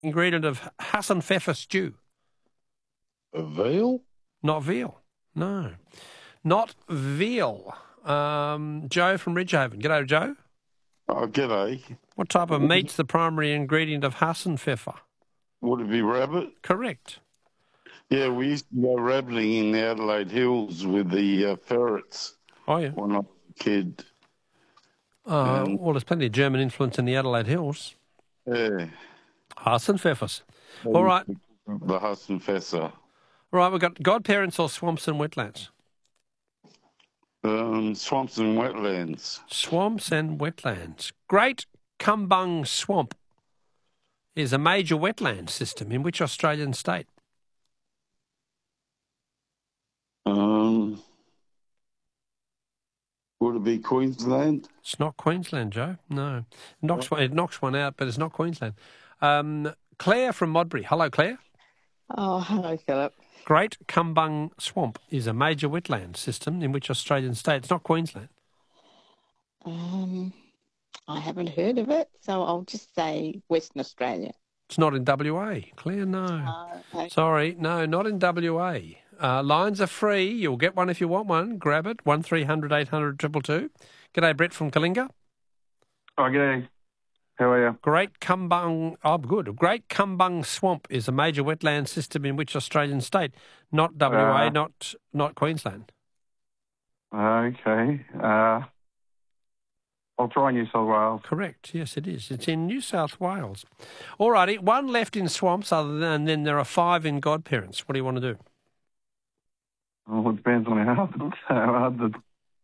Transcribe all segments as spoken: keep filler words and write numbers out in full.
ingredient of Hassan Pfeffer stew? A veal? Not veal. No. Not veal. Um, Joe from Ridgehaven. G'day, Joe. Oh, g'day. What type of meat's the primary ingredient of Hassan Pfeffer? Would it be rabbit? Correct. Yeah, we used to go rabbiting in the Adelaide Hills with the uh, ferrets Oh, yeah. when I was a kid. Uh, Um, well, there's plenty of German influence in the Adelaide Hills. Yeah. Hassan Pfeffers. All right. The Hassan Pfeffer. All right, we've got godparents or swamps and wetlands? Um, swamps and wetlands. Swamps and wetlands. Great Kumbung Swamp is a major wetland system in which Australian state? Um, would it be Queensland? It's not Queensland, Joe. No. It knocks, one, it knocks one out, but it's not Queensland. Um, Claire from Modbury. Hello, Claire. Oh, hello, Philip. Great Kumbung Swamp is a major wetland system in which Australian state? It's not Queensland. Um, I haven't heard of it, so I'll just say Western Australia. It's not in W A. Claire, no. Uh, okay. Sorry, no, not in W A. Uh, lines are free. You'll get one if you want one. Grab it. one three hundred eight hundred two two two. G'day, Brett from Kalinga. Oh, g'day. How are you? Great Kumbung, oh, good. Great Kumbung Swamp is a major wetland system in which Australian state? Not W A, Uh, not not Queensland. Okay. Uh, I'll try New South Wales. Correct. Yes, it is. It's in New South Wales. All righty. One left in swamps, other than, and then there are five in godparents. What do you want to do? Oh, it depends on how how hard the.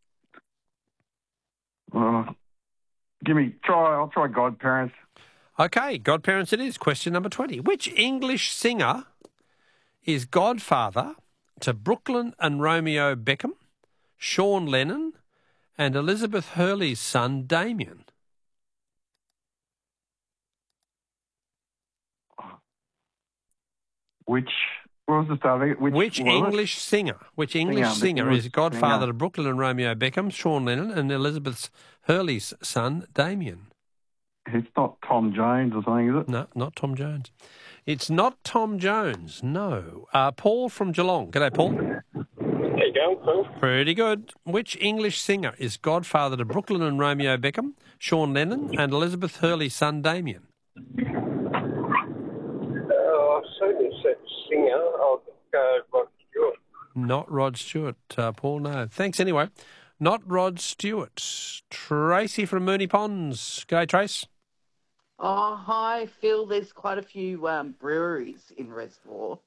Uh, give me try. I'll try godparents. Okay, godparents it is. Question number twenty. Which English singer is godfather to Brooklyn and Romeo Beckham, Sean Lennon, and Elizabeth Hurley's son Damien? Which what was the start of it? Which, Which what was it? English singer? Which English Singer, the singer English is godfather singer. to Brooklyn and Romeo Beckham, Sean Lennon, and Elizabeth Hurley's son Damien? It's not Tom Jones or something, is it? No, not Tom Jones. It's not Tom Jones, no. Uh, Paul from Geelong. G'day, Paul. How you going, Phil? Pretty good. Which English singer is godfather to Brooklyn and Romeo Beckham, Sean Lennon, and Elizabeth Hurley's son Damien? Oh, I've certainly said singer. I'll go Rod Stewart. Not Rod Stewart, uh, Paul, no. Thanks anyway. Not Rod Stewart. Tracy from Moonee Ponds. G'day, Trace. Oh, hi, Phil. There's quite a few um, breweries in Reservoir.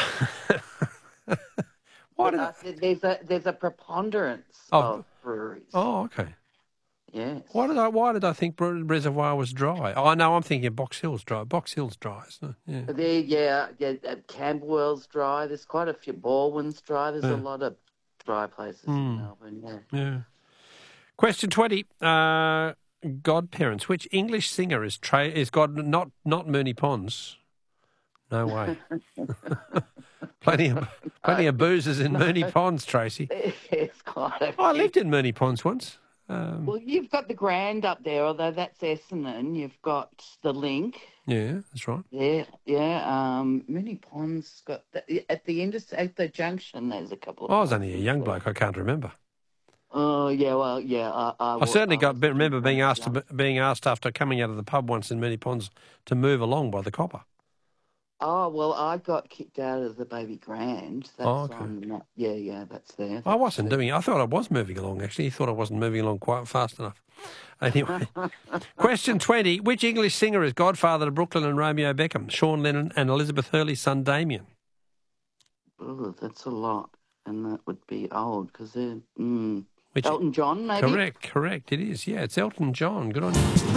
Why did Uh, there's a there's a preponderance Oh. of breweries. Oh, okay. Yes. Why did I Why did I think Br- Reservoir was dry? Oh, no, I'm thinking Box Hill's dry. Box Hill's dry, isn't it? Yeah. There, yeah, yeah. uh, Camberwell's dry. There's quite a few. Baldwin's dry. There's Yeah. a lot of dry places Mm. in Melbourne. Yeah. Yeah. Question twenty. Uh, godparents. Which English singer is tra- is God not not Moonee Ponds? No way. plenty of plenty of boozers in Moonee Ponds, Tracy. It's quite a Oh, I few. lived in Moonee Ponds once. Um, Well, you've got the Grand up there, although that's Essendon. You've got the Link. yeah, that's right. Yeah, yeah. Um, Moonee Ponds got the, at the inter- at the junction. There's a couple of. I was only a young bloke. I can't remember. Oh yeah, well yeah. I, I, I certainly I got was- remember being asked to, being asked after coming out of the pub once in Moonee Ponds to move along by the copper. Oh well, I got kicked out of the Baby Grand. That's Oh, okay. on that- yeah, yeah, that's there. I wasn't doing it. I thought I was moving along, actually. He thought I wasn't moving along quite fast enough. Anyway, question twenty. Which English singer is godfather to Brooklyn and Romeo Beckham, Sean Lennon and Elizabeth Hurley's son Damien? Oh, that's a lot, and that would be old because they're mm, Which, Elton John, maybe. correct, correct. It is. Yeah, it's Elton John. Good on you.